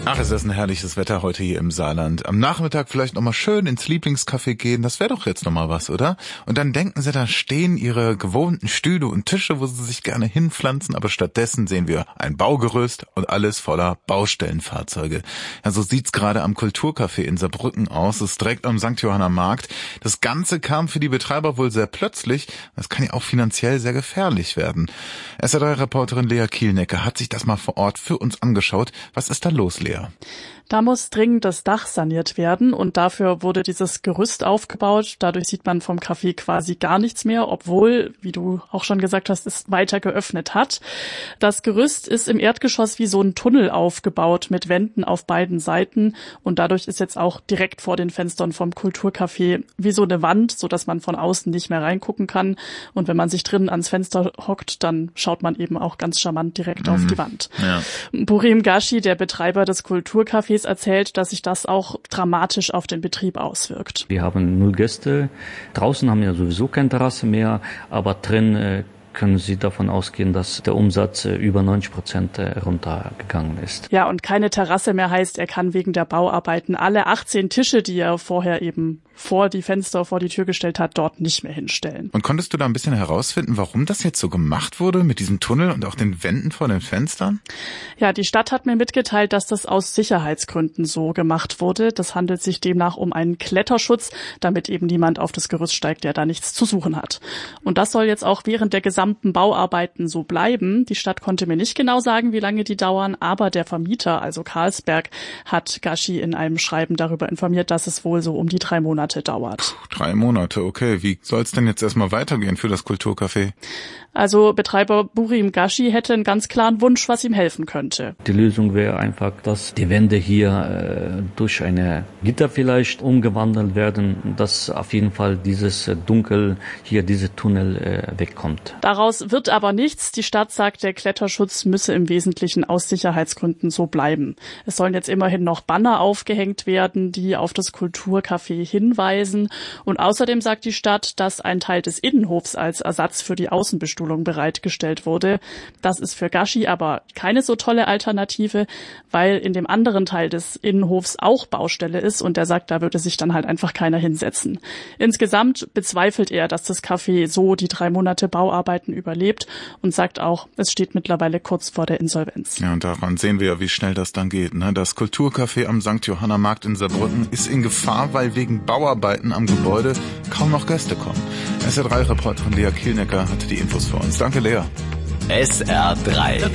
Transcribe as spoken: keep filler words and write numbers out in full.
Ach, ist das ein herrliches Wetter heute hier im Saarland. Am Nachmittag vielleicht nochmal schön ins Lieblingscafé gehen, das wäre doch jetzt nochmal was, oder? Und dann denken Sie, da stehen Ihre gewohnten Stühle und Tische, wo Sie sich gerne hinpflanzen, aber stattdessen sehen wir ein Baugerüst und alles voller Baustellenfahrzeuge. Ja, so sieht's gerade am Kulturcafé in Saarbrücken aus. Das ist direkt am Sankt Johanner Markt. Das Ganze kam für die Betreiber wohl sehr plötzlich. Das kann ja auch finanziell sehr gefährlich werden. S R drei-Reporterin Lea Kielnecke hat sich das mal vor Ort für uns angeschaut. Was ist da los, Lea? Da muss dringend das Dach saniert werden und dafür wurde dieses Gerüst aufgebaut. Dadurch sieht man vom Café quasi gar nichts mehr, obwohl, wie du auch schon gesagt hast, es weiter geöffnet hat. Das Gerüst ist im Erdgeschoss wie so ein Tunnel aufgebaut mit Wänden auf beiden Seiten und dadurch ist jetzt auch direkt vor den Fenstern vom Kulturcafé wie so eine Wand, sodass man von außen nicht mehr reingucken kann. Und wenn man sich drinnen ans Fenster hockt, dann schaut man eben auch ganz charmant direkt mhm. auf die Wand. Ja. Burim Gashi, der Betreiber des Kulturcafés, erzählt, dass sich das auch dramatisch auf den Betrieb auswirkt. Wir haben null Gäste. Draußen haben wir sowieso keine Terrasse mehr, aber drin äh, können Sie davon ausgehen, dass der Umsatz äh, über neunzig Prozent äh, runtergegangen ist. Ja, und keine Terrasse mehr heißt, er kann wegen der Bauarbeiten alle achtzehn Tische, die er vorher eben vor die Fenster, vor die Tür gestellt hat, dort nicht mehr hinstellen. Und konntest du da ein bisschen herausfinden, warum das jetzt so gemacht wurde mit diesem Tunnel und auch den Wänden vor den Fenstern? Ja, die Stadt hat mir mitgeteilt, dass das aus Sicherheitsgründen so gemacht wurde. Das handelt sich demnach um einen Kletterschutz, damit eben niemand auf das Gerüst steigt, der da nichts zu suchen hat. Und das soll jetzt auch während der gesamten Bauarbeiten so bleiben. Die Stadt konnte mir nicht genau sagen, wie lange die dauern, aber der Vermieter, also Carlsberg, hat Gashi in einem Schreiben darüber informiert, dass es wohl so um die drei Monate dauert. Puh, drei Monate, okay. Wie soll es denn jetzt erstmal weitergehen für das Kulturcafé? Also Betreiber Burim Gashi hätte einen ganz klaren Wunsch, was ihm helfen könnte. Die Lösung wäre einfach, dass die Wände hier äh, durch eine Gitter vielleicht umgewandelt werden, dass auf jeden Fall dieses äh, Dunkel hier, diese Tunnel äh, wegkommt. Daraus wird aber nichts. Die Stadt sagt, der Kletterschutz müsse im Wesentlichen aus Sicherheitsgründen so bleiben. Es sollen jetzt immerhin noch Banner aufgehängt werden, die auf das Kulturcafé hinweisen. Und außerdem sagt die Stadt, dass ein Teil des Innenhofs als Ersatz für die Außenbestuhlung bereitgestellt wurde. Das ist für Gashi aber keine so tolle Alternative, weil in dem anderen Teil des Innenhofs auch Baustelle ist und er sagt, da würde sich dann halt einfach keiner hinsetzen. Insgesamt bezweifelt er, dass das Café so die drei Monate Bauarbeiten überlebt und sagt auch, es steht mittlerweile kurz vor der Insolvenz. Ja, und daran sehen wir ja, wie schnell das dann geht. Ne? Das Kulturcafé am Sankt Johanner Markt in Saarbrücken ist in Gefahr, weil wegen Bauarbeiten am Gebäude kaum noch Gäste kommen. S R drei-Reporterin Lea Kielnecker hatte die Infos für uns. Danke, Lea. S R drei